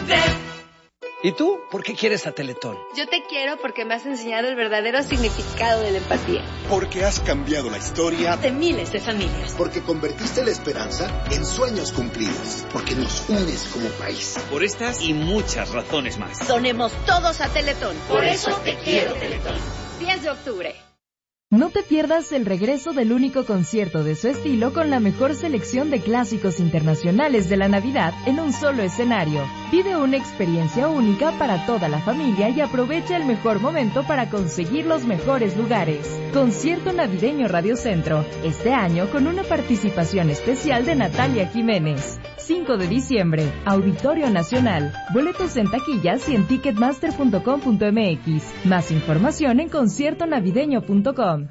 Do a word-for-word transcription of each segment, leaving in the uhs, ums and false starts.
¿Y tú? ¿Por qué quieres a Teletón? Yo te quiero porque me has enseñado el verdadero significado de la empatía. Porque has cambiado la historia de miles de familias. Porque convertiste la esperanza en sueños cumplidos. Porque nos unes como país. Por estas y muchas razones más. Donemos todos a Teletón. Por eso te quiero, Teletón. diez de octubre. No te pierdas el regreso del único concierto de su estilo con la mejor selección de clásicos internacionales de la Navidad en un solo escenario. Vive una experiencia única para toda la familia y aprovecha el mejor momento para conseguir los mejores lugares. Concierto Navideño Radio Centro, este año con una participación especial de Natalia Jiménez. cinco de diciembre, Auditorio Nacional. Boletos en taquillas y en ticketmaster punto com punto m x. Más información en concierto navideño punto com.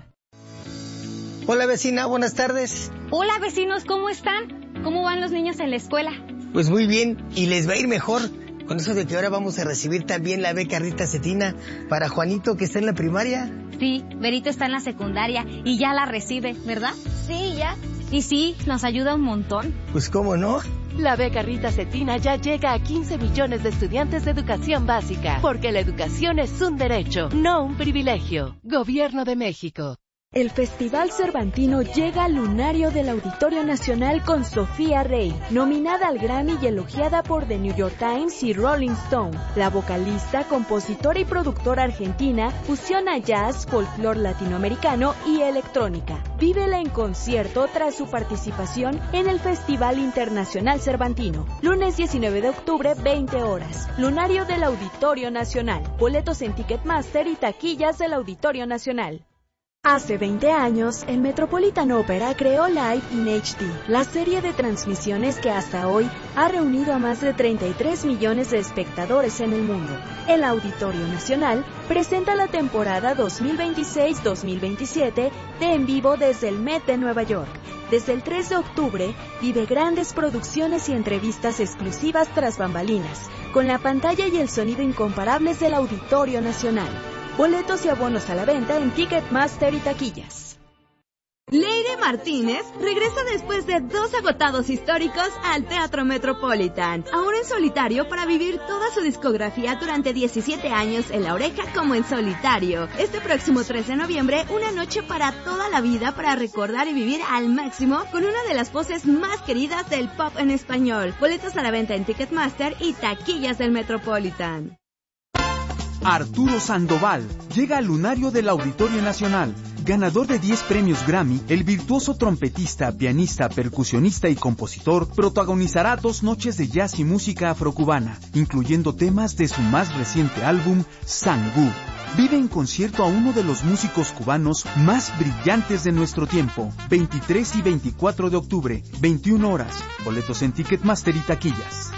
Hola vecina, buenas tardes. Hola vecinos, ¿cómo están? ¿Cómo van los niños en la escuela? Pues muy bien, y les va a ir mejor con eso de que ahora vamos a recibir también la beca Rita Cetina para Juanito que está en la primaria. Sí, Berito está en la secundaria y ya la recibe, ¿verdad? Sí, ya. Y sí, nos ayuda un montón. Pues cómo no. La beca Rita Cetina ya llega a quince millones de estudiantes de educación básica, porque la educación es un derecho, no un privilegio. Gobierno de México. El Festival Cervantino llega al lunario del Auditorio Nacional con Sofía Rey, nominada al Grammy y elogiada por The New York Times y Rolling Stone. La vocalista, compositora y productora argentina fusiona jazz, folclore latinoamericano y electrónica. Vívela en concierto tras su participación en el Festival Internacional Cervantino. Lunes diecinueve de octubre, veinte horas. Lunario del Auditorio Nacional. Boletos en Ticketmaster y taquillas del Auditorio Nacional. Hace veinte años, el Metropolitan Opera creó Live in H D, la serie de transmisiones que hasta hoy ha reunido a más de treinta y tres millones de espectadores en el mundo. El Auditorio Nacional presenta la temporada dos mil veintiséis dos mil veintisiete de En Vivo desde el Met de Nueva York. Desde el tres de octubre, vive grandes producciones y entrevistas exclusivas tras bambalinas, con la pantalla y el sonido incomparables del Auditorio Nacional. Boletos y abonos a la venta en Ticketmaster y taquillas. Leire Martínez regresa después de dos agotados históricos al Teatro Metropolitan, ahora en solitario para vivir toda su discografía durante diecisiete años en La Oreja como en solitario. Este próximo tres de noviembre, una noche para toda la vida para recordar y vivir al máximo con una de las voces más queridas del pop en español. Boletos a la venta en Ticketmaster y taquillas del Metropolitan. Arturo Sandoval llega al lunario del Auditorio Nacional. Ganador de diez premios Grammy, el virtuoso trompetista, pianista, percusionista y compositor protagonizará dos noches de jazz y música afrocubana, incluyendo temas de su más reciente álbum, Sangú. Vive en concierto a uno de los músicos cubanos más brillantes de nuestro tiempo. veintitrés y veinticuatro de octubre, veintiuna horas. Boletos en Ticketmaster y taquillas.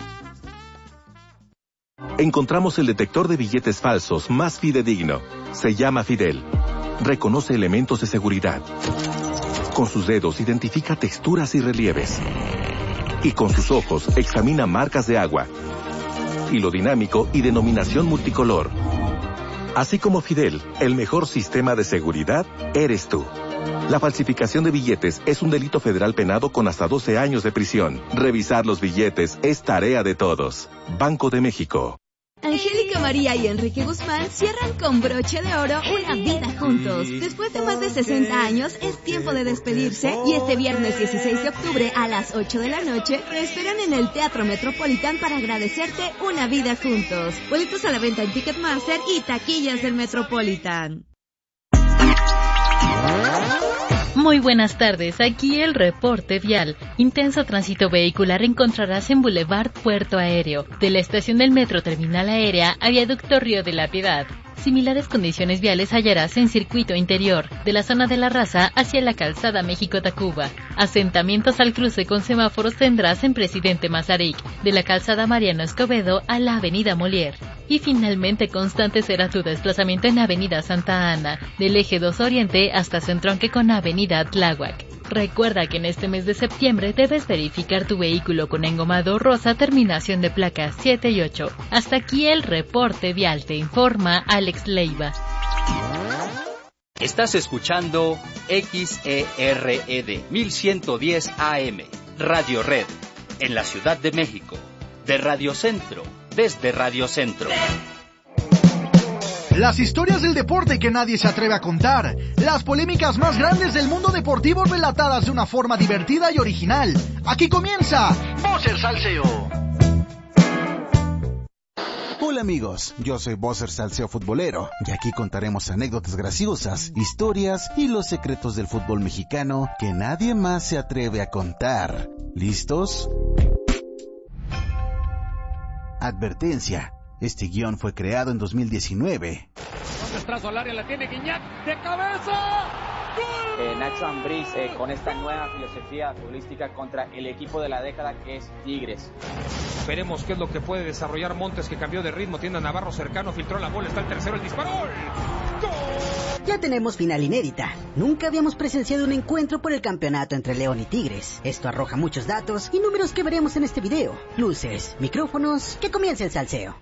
Encontramos el detector de billetes falsos más fidedigno. Se llama Fidel. Reconoce elementos de seguridad. Con sus dedos identifica texturas y relieves. Y con sus ojos examina marcas de agua, hilo dinámico y denominación multicolor. Así como Fidel, el mejor sistema de seguridad eres tú. La falsificación de billetes es un delito federal penado con hasta doce años de prisión. Revisar los billetes es tarea de todos. Banco de México. Angélica María y Enrique Guzmán cierran con broche de oro una vida juntos. Después de más de sesenta años, es tiempo de despedirse y este viernes dieciséis de octubre a las ocho de la noche te esperan en el Teatro Metropolitan para agradecerte una vida juntos. Boletos a la venta en Ticketmaster y taquillas del Metropolitan. Muy buenas tardes, aquí el reporte vial. Intenso tránsito vehicular encontrarás en Boulevard Puerto Aéreo, de la estación del Metro Terminal Aérea a Viaducto Río de la Piedad. Similares condiciones viales hallarás en circuito interior, de la zona de La Raza hacia la calzada México-Tacuba. Asentamientos al cruce con semáforos tendrás en Presidente Mazarik, de la calzada Mariano Escobedo a la avenida Molière. Y finalmente constante será tu desplazamiento en avenida Santa Ana, del eje dos Oriente hasta su entronque con avenida Tláhuac. Recuerda que en este mes de septiembre debes verificar tu vehículo con engomado rosa terminación de placas siete y ocho. Hasta aquí el reporte vial, te informa Alex Leiva. Estás escuchando X E R E D mil ciento diez A M, Radio Red, en la Ciudad de México. de Radio Centro, desde Radio Centro. Las historias del deporte que nadie se atreve a contar, las polémicas más grandes del mundo deportivo relatadas de una forma divertida y original. Aquí comienza Bosser Salseo. Hola amigos, yo soy Bosser Salseo Futbolero y aquí contaremos anécdotas graciosas, historias y los secretos del fútbol mexicano que nadie más se atreve a contar. ¿Listos? Advertencia. Este guión fue creado en dos mil diecinueve. Trazo al área, la tiene Guiñac, de cabeza. ¡Gol! Eh, Nacho Ambriz eh, con esta nueva filosofía futbolística contra el equipo de la década que es Tigres. Veremos qué es lo que puede desarrollar Montes, que cambió de ritmo, tiene a Navarro cercano, filtró la bola, está el tercero, el disparo. ¡Gol! Ya tenemos final inédita. Nunca habíamos presenciado un encuentro por el campeonato entre León y Tigres. Esto arroja muchos datos y números que veremos en este video. Luces, micrófonos, que comience el salseo.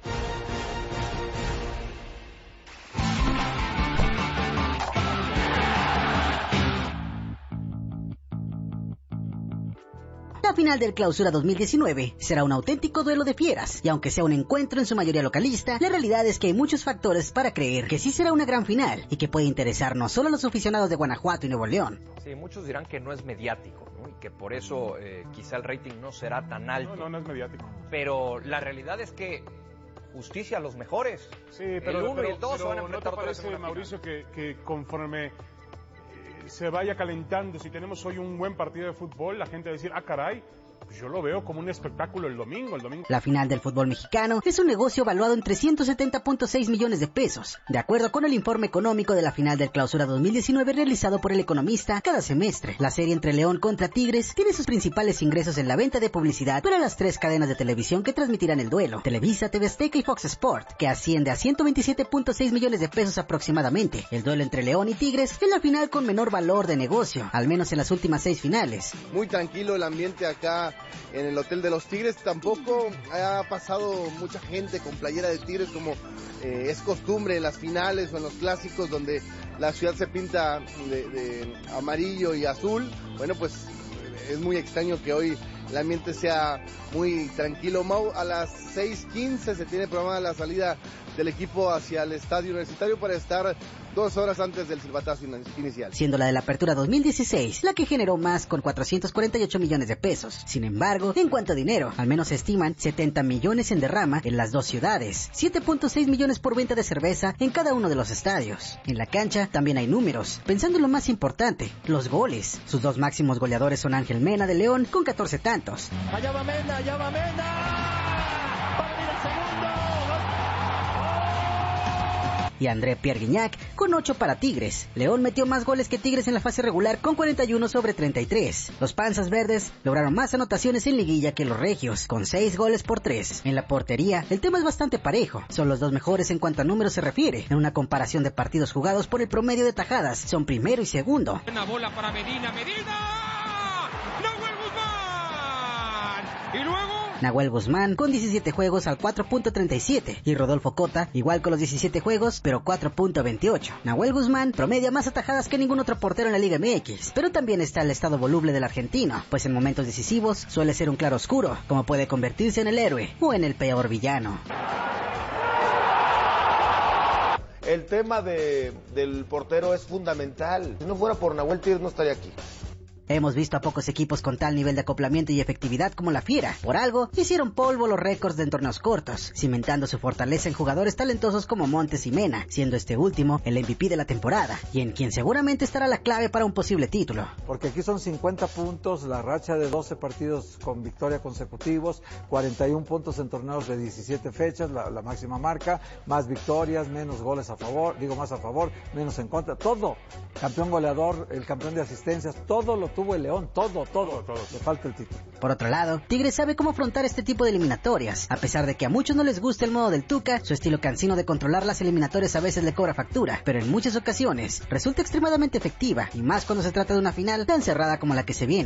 La final del Clausura dos mil diecinueve será un auténtico duelo de fieras, y aunque sea un encuentro en su mayoría localista, la realidad es que hay muchos factores para creer que sí será una gran final y que puede interesar no solo a los aficionados de Guanajuato y Nuevo León. Sí, muchos dirán que no es mediático, ¿no? Y que por eso eh, quizá el rating no será tan alto. No, no, no es mediático. Pero la realidad es que justicia a los mejores. Sí, pero el uno pero, y el dos pero, van a ¿no enfrentar te parece, Mauricio, que, que conforme se vaya calentando, si tenemos hoy un buen partido de fútbol, la gente va a decir, ah, caray, pues yo lo veo como un espectáculo el domingo, el domingo. La final del fútbol mexicano es un negocio valuado en trescientos setenta punto seis millones de pesos, de acuerdo con el informe económico de la final del Clausura dos mil diecinueve realizado por El Economista cada semestre. La serie entre León contra Tigres tiene sus principales ingresos en la venta de publicidad para las tres cadenas de televisión que transmitirán el duelo, Televisa, T V Azteca y Fox Sport, que asciende a ciento veintisiete punto seis millones de pesos aproximadamente. El duelo entre León y Tigres es la final con menor valor de negocio, al menos en las últimas seis finales. Muy tranquilo el ambiente acá en el Hotel de los Tigres. Tampoco ha pasado mucha gente con playera de Tigres como eh, es costumbre en las finales o en los clásicos donde la ciudad se pinta de, de amarillo y azul. Bueno, pues es muy extraño que hoy el ambiente sea muy tranquilo. Mau, a las seis quince se tiene programada la salida del equipo hacia el estadio universitario para estar dos horas antes del silbatazo inicial. Siendo la de la apertura dos mil dieciséis la que generó más con cuatrocientos cuarenta y ocho millones de pesos. Sin embargo, en cuanto a dinero, al menos se estiman setenta millones en derrama en las dos ciudades, siete punto seis millones por venta de cerveza en cada uno de los estadios. En la cancha también hay números, pensando en lo más importante, los goles. Sus dos máximos goleadores son Ángel Mena de León con catorce tantos. Allá va Mena, allá va Mena. Va a venir el segundo. Y André Pierre Guignac con ocho para Tigres. León metió más goles que Tigres en la fase regular con cuarenta y uno sobre treinta y tres. Los Panzas Verdes lograron más anotaciones en liguilla que los Regios, con seis goles por tres. En la portería, el tema es bastante parejo. Son los dos mejores en cuanto a números se refiere. En una comparación de partidos jugados por el promedio de tajadas, son primero y segundo. Una bola para Medina, Medina. Nahuel Guzmán. Y luego Nahuel Guzmán con diecisiete juegos al cuatro punto treinta y siete y Rodolfo Cota igual con los diecisiete juegos pero cuatro punto veintiocho. Nahuel Guzmán promedia más atajadas que ningún otro portero en la Liga M X, pero también está el estado voluble del argentino, pues en momentos decisivos suele ser un claro oscuro, como puede convertirse en el héroe o en el peor villano. El tema de, del portero es fundamental. Si no fuera por Nahuel, Tigres no estaría aquí. Hemos visto a pocos equipos con tal nivel de acoplamiento y efectividad como la Fiera. Por algo, hicieron polvo los récords de en torneos cortos, cimentando su fortaleza en jugadores talentosos como Montes y Mena, siendo este último el M V P de la temporada, y en quien seguramente estará la clave para un posible título. Porque aquí son cincuenta puntos, la racha de doce partidos con victoria consecutivos, cuarenta y uno puntos en torneos de diecisiete fechas, la, la máxima marca, más victorias, menos goles a favor, digo más a favor, menos en contra, todo. Campeón goleador, el campeón de asistencias, todo lo tuvo el León, todo, todo, todo, todo. Le falta el título. Por otro lado, Tigres sabe cómo afrontar este tipo de eliminatorias. A pesar de que a muchos no les guste el modo del Tuca, su estilo cansino de controlar las eliminatorias a veces le cobra factura, pero en muchas ocasiones resulta extremadamente efectiva, y más cuando se trata de una final tan cerrada como la que se viene.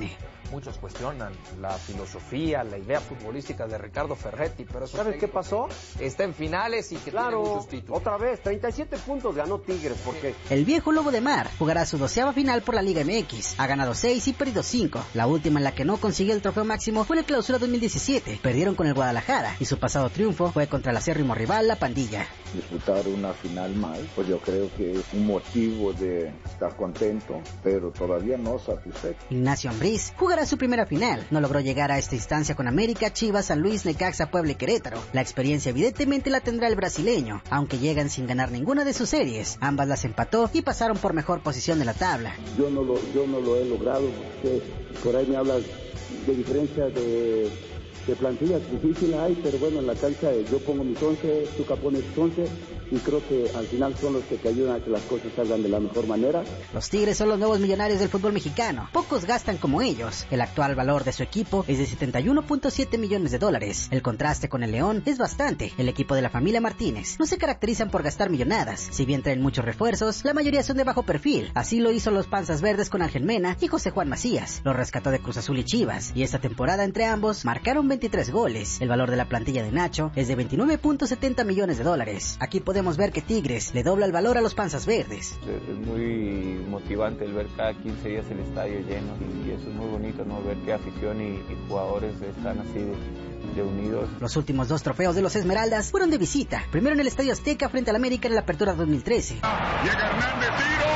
muchos cuestionan la filosofía, la idea futbolística de Ricardo Ferretti, pero ¿sabes qué pasó? Está en finales y que claro, tiene muchos títulos. Otra vez, treinta y siete puntos ganó Tigres, porque... El viejo Lobo de Mar jugará su doceava final por la Liga M X. Ha ganado seis y perdido cinco. La última en la que no consiguió el trofeo máximo fue en el Clausura dos mil diecisiete. Perdieron con el Guadalajara y su pasado triunfo fue contra el acérrimo rival, la Pandilla. Disputar una final mal, pues yo creo que es un motivo de estar contento, pero todavía no satisfecho. Ignacio Ambriz jugará su primera final. No logró llegar a esta instancia con América, Chivas, San Luis, Necaxa, Puebla y Querétaro. La experiencia evidentemente la tendrá el brasileño, aunque llegan sin ganar ninguna de sus series. Ambas las empató y pasaron por mejor posición de la tabla. Yo no lo, yo no lo he logrado, porque por ahí me hablas de diferencia de, de plantillas, difícil hay, pero bueno, en la cancha yo pongo mis once, Tuca pone sus once, y creo que al final son los que te ayudan a que las cosas salgan de la mejor manera. Los Tigres son los nuevos millonarios del fútbol mexicano. Pocos gastan como ellos. El actual valor de su equipo es de setenta y uno punto siete millones de dólares. El contraste con el León es bastante. El equipo de la familia Martínez no se caracterizan por gastar millonadas. Si bien traen muchos refuerzos, la mayoría son de bajo perfil. Así lo hizo los Panzas Verdes con Ángel Mena y José Juan Macías. Lo rescató de Cruz Azul y Chivas. Y esta temporada entre ambos marcaron veintitrés goles. El valor de la plantilla de Nacho es de veintinueve punto setenta millones de dólares. Aquí podemos ver que Tigres le dobla el valor a los Panzas Verdes. Es muy motivante el ver cada quince días el estadio lleno y eso es muy bonito, ¿no? Ver que afición y, y jugadores están así de, de unidos. Los últimos dos trofeos de los Esmeraldas fueron de visita. Primero en el Estadio Azteca frente al América en la Apertura dos mil trece. Llega Hernández, tiro.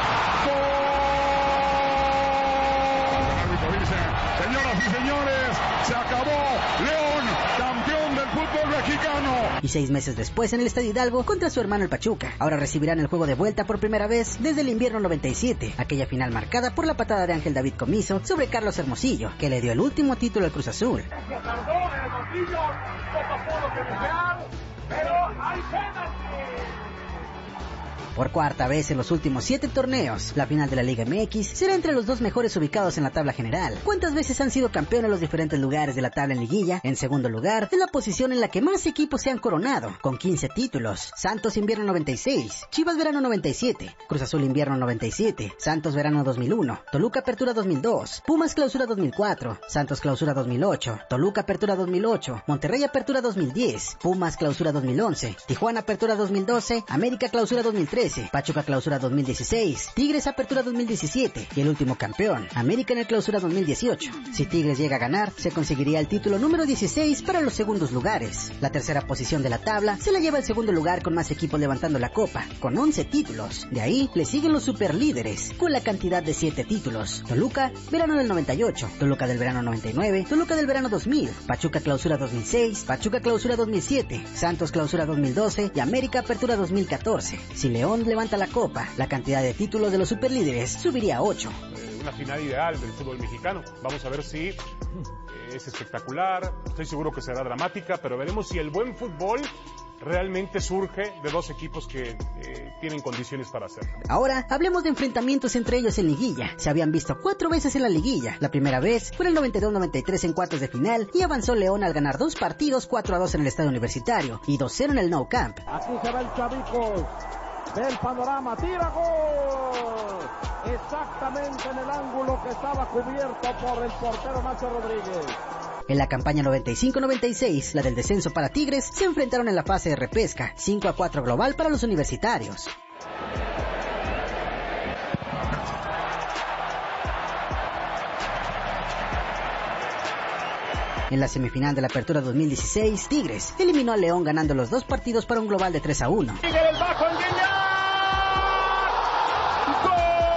¡Gol! Dice, señoras y señores, se acabó. León, campeón del fútbol mexicano. Y seis meses después en el Estadio Hidalgo contra su hermano el Pachuca. Ahora recibirán el juego de vuelta por primera vez desde el invierno noventa y siete, aquella final marcada por la patada de Ángel David Comiso sobre Carlos Hermosillo, que le dio el último título al Cruz Azul. Por cuarta vez en los últimos siete torneos, la final de la Liga M X será entre los dos mejores ubicados en la tabla general. ¿Cuántas veces han sido campeones los diferentes lugares de la tabla en liguilla? En segundo lugar, es la posición en la que más equipos se han coronado, con quince títulos. Santos Invierno noventa y seis, Chivas Verano noventa y siete, Cruz Azul Invierno noventa y siete, Santos Verano dos mil uno, Toluca Apertura dos mil dos, Pumas Clausura dos mil cuatro, Santos Clausura dos mil ocho, Toluca Apertura dos mil ocho, Monterrey Apertura dos mil diez, Pumas Clausura dos mil once, Tijuana Apertura dos mil doce, América Clausura dos mil trece, Pachuca Clausura dos mil dieciséis, Tigres Apertura dos mil diecisiete y el último campeón, América en el Clausura dos mil dieciocho. Si Tigres llega a ganar, se conseguiría el título número dieciséis para los segundos lugares. La tercera posición de la tabla se la lleva el segundo lugar con más equipos levantando la copa, con once títulos. De ahí le siguen los superlíderes, con la cantidad de siete títulos. Toluca, verano del noventa y ocho, Toluca del verano noventa y nueve, Toluca del verano dos mil, Pachuca Clausura dos mil seis, Pachuca Clausura dos mil siete, Santos Clausura dos mil doce y América Apertura dos mil catorce. Si León levanta la copa, la cantidad de títulos de los superlíderes subiría a ocho. Eh, una final ideal del fútbol mexicano. Vamos a ver si eh, es espectacular. Estoy seguro que será dramática, pero veremos si el buen fútbol realmente surge de dos equipos que eh, tienen condiciones para hacerlo. Ahora hablemos de enfrentamientos entre ellos en liguilla. Se habían visto cuatro veces en la liguilla. La primera vez fue en el noventa y dos noventa y tres en cuartos de final y avanzó León al ganar dos partidos cuatro a dos en el Estadio Universitario y dos cero en el Nou Camp. Aquí se va el Chavicos. Del panorama, tira gol, exactamente en el ángulo que estaba cubierto por el portero Nacho Rodríguez. En la campaña noventa y cinco noventa y seis, la del descenso para Tigres, se enfrentaron en la fase de repesca, cinco a cuatro global para los universitarios. En la semifinal de la Apertura dos mil dieciséis, Tigres eliminó a León ganando los dos partidos para un global de tres a uno. ¡Tigres bajo en Guiñac! ¡Gol!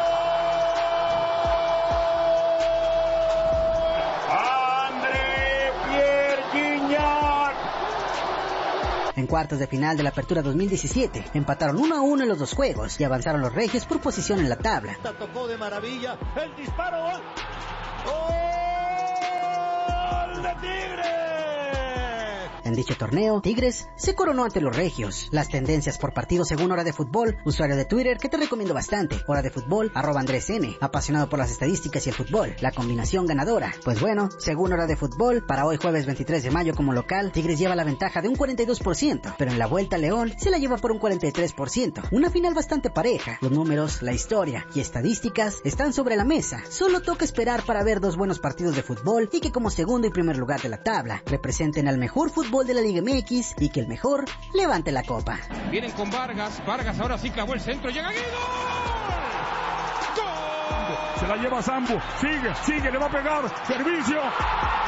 ¡André Pierre Guiñac! En cuartos de final de la Apertura dos mil diecisiete, empataron uno a uno en los dos juegos y avanzaron los regios por posición en la tabla. Tocó de maravilla el disparo. ¡Gol! ¡De Tigres! En dicho torneo, Tigres se coronó ante los regios. Las tendencias por partido según Hora de Fútbol, usuario de Twitter que te recomiendo bastante, Hora de Fútbol, arroba Andrés N, apasionado por las estadísticas y el fútbol, la combinación ganadora. Pues bueno, según Hora de Fútbol, para hoy jueves veintitrés de mayo como local, Tigres lleva la ventaja de un cuarenta y dos por ciento, pero en la vuelta León se la lleva por un cuarenta y tres por ciento. Una final bastante pareja. Los números, la historia y estadísticas están sobre la mesa. Solo toca esperar para ver dos buenos partidos de fútbol y que como segundo y primer lugar de la tabla representen al mejor fútbol de la Liga M X y que el mejor levante la copa. Vienen con Vargas, Vargas ahora sí clavó el centro, llega Guido. ¡Gol! Se la lleva Sambo, sigue, sigue, le va a pegar, servicio.